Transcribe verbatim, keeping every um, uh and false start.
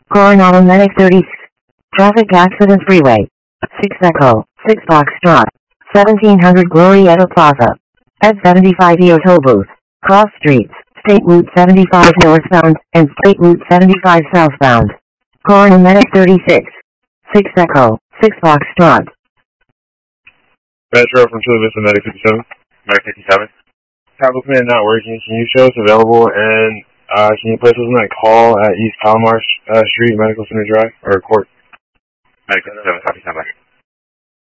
Coronado Medic thirty-six. Traffic Accident Freeway. six Echo, six Foxtrot. seventeen hundred Glorieta Plaza. S seventy-five E O Toll Booth. Cross streets, State Route seventy-five northbound, and State Route seventy-five southbound. Coronado Medic thirty-six. six Echo, six Foxtrot. Metro from Chula Vista Medic fifty-seven. Medic fifty-seven. Capital Command not working. Can you show us available and uh, can you place us on that call at East Palomar uh, Street, Medical Center Drive, or Court? Medic fifty-seven, copy, stand by.